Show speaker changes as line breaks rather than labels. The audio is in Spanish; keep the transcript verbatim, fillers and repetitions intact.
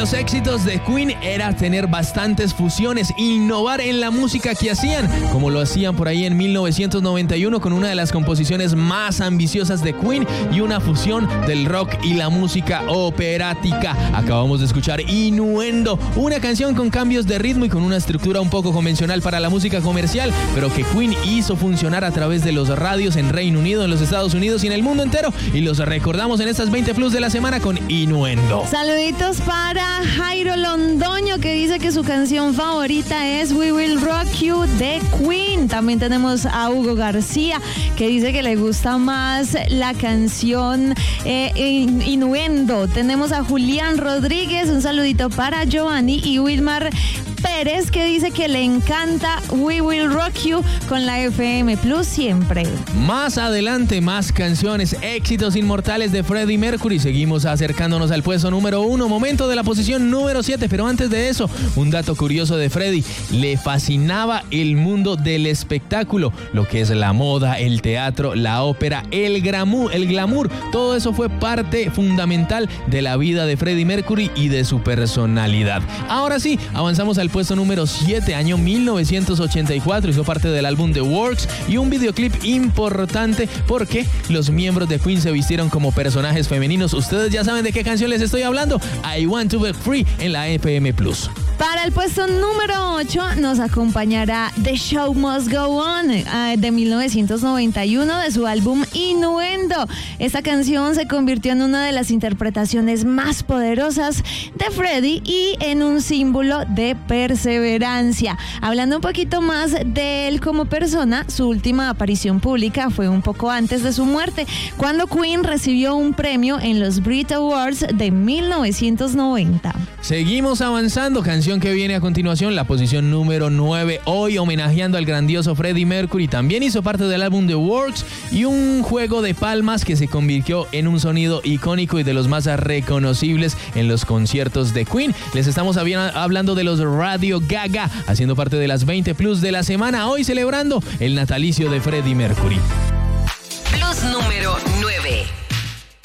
los éxitos de Queen era tener bastantes fusiones, innovar en la música que hacían, como lo hacían por ahí en mil novecientos noventa y uno con una de las composiciones más ambiciosas de Queen y una fusión del rock y la música operática. Acabamos de escuchar Innuendo, una canción con cambios de ritmo y con una estructura un poco convencional para la música comercial, pero que Queen hizo funcionar a través de los radios en Reino Unido, en los Estados Unidos y en el mundo entero, y los recordamos en estas veinte plus de la semana con Innuendo.
Saluditos para Jairo Londoño, que dice que su canción favorita es We Will Rock You de Queen. También tenemos a Hugo García, que dice que le gusta más la canción eh, Innuendo. Tenemos a Julián Rodríguez, un saludito para Giovanni, y Wilmar Pérez, que dice que le encanta We Will Rock You con la F M Plus siempre.
Más adelante, más canciones, éxitos inmortales de Freddie Mercury. Seguimos acercándonos al puesto número uno, momento de la posición número siete, pero antes de eso, un dato curioso de Freddie: le fascinaba el mundo del espectáculo, lo que es la moda, el teatro, la ópera, el glamour, el glamour, todo eso fue parte fundamental de la vida de Freddie Mercury y de su personalidad. Ahora sí, avanzamos al puesto número siete, año mil novecientos ochenta y cuatro, hizo parte del álbum The Works y un videoclip importante porque los miembros de Queen se vistieron como personajes femeninos. Ustedes ya saben de qué canción les estoy hablando, I Want to Be Free en la F M Plus.
Para el puesto número ocho nos acompañará The Show Must Go On de mil novecientos noventa y uno de su álbum Innuendo. Esta canción se convirtió en una de las interpretaciones más poderosas de Freddie y en un símbolo de perseverancia. Hablando un poquito más de él como persona, su última aparición pública fue un poco antes de su muerte, cuando Queen recibió un premio en los Brit Awards de mil novecientos noventa.
Seguimos avanzando, canción que viene a continuación, la posición número nueve, hoy homenajeando al grandioso Freddie Mercury. También hizo parte del álbum The Works y un juego de palmas que se convirtió en un sonido icónico y de los más reconocibles en los conciertos de Queen. Les estamos hablando de los Radio Gaga, haciendo parte de las veinte plus de la semana, hoy celebrando el natalicio de Freddie Mercury.
Plus número nueve.